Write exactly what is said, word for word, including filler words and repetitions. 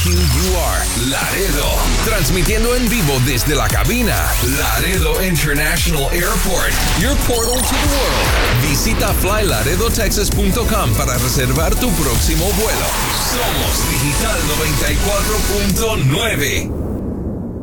you are, Laredo. Transmitiendo en vivo desde la cabina, Laredo International Airport, your portal to the world. Visita fly laredo texas punto com para reservar tu próximo vuelo. Somos Digital noventa y cuatro punto nueve.